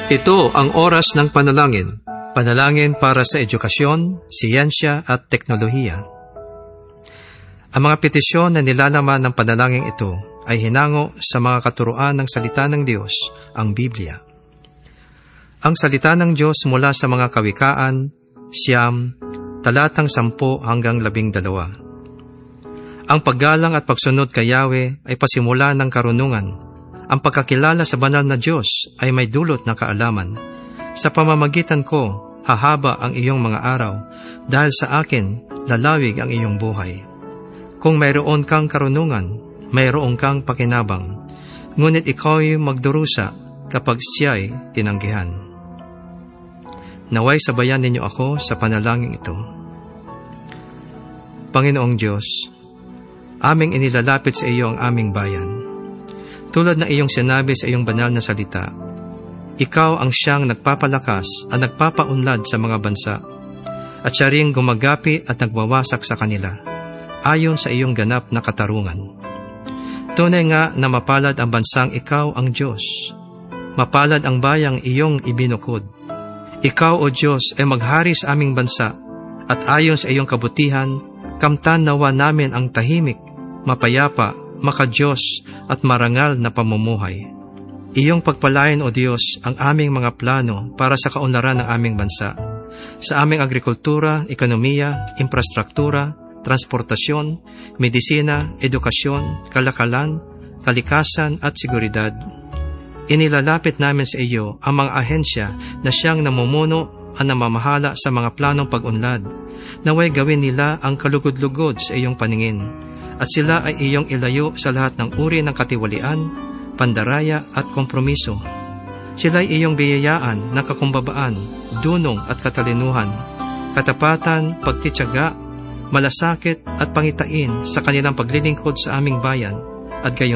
Ito ang oras ng panalangin. Panalangin para sa edukasyon, siyensya at teknolohiya. Ang mga petisyon na nilalaman ng panalangin ito ay hinango sa mga katuruan ng salita ng Diyos, ang Biblia. Ang salita ng Diyos mula sa mga kawikaan, 9, talatang 10 hanggang 12. Ang paggalang at pagsunod kay Yahweh ay pasimula ng karunungan. Ang pagkakilala sa banal na Diyos ay may dulot na kaalaman. Sa pamamagitan ko, hahaba ang iyong mga araw, dahil sa akin, lalawig ang iyong buhay. Kung mayroon kang karunungan, mayroon kang pakinabang, ngunit ikaw'y magdurusa kapag siya'y tinanggihan. Naway sabayan ninyo ako sa panalangin ito. Panginoong Diyos, aming inilalapit sa iyo ang aming bayan. Tulad na iyong sinabi sa iyong banal na salita, ikaw ang siyang nagpapalakas at nagpapaunlad sa mga bansa, at siya ring gumagapi at nagwawasak sa kanila, ayon sa iyong ganap na katarungan. Tunay nga na mapalad ang bansang ikaw ang Diyos. Mapalad ang bayang iyong ibinukod. Ikaw, O Diyos, ay maghari sa aming bansa, at ayon sa iyong kabutihan, kamtan nawa namin ang tahimik, mapayapa, makadiyos at marangal na pamumuhay. Iyong pagpalain, O Diyos, ang aming mga plano para sa kaunlaran ng aming bansa, sa aming agrikultura, ekonomiya, infrastruktura, transportasyon, medisina, edukasyon, kalakalan, kalikasan at seguridad. Inilalapit namin sa iyo ang mga ahensya na siyang namumuno at namamahala sa mga planong pag-unlad, naway gawin nila ang kalugod-lugod sa iyong paningin, at sila ay iyong ilayo sa lahat ng uri ng katiwalian, pandaraya at kompromiso. Sila ay iyong biyayaan ng kakumbabaan, dunong at katalinuhan, katapatan, pagtitiyaga, malasakit at pangitain sa kanilang paglilingkod sa aming bayan, at gayon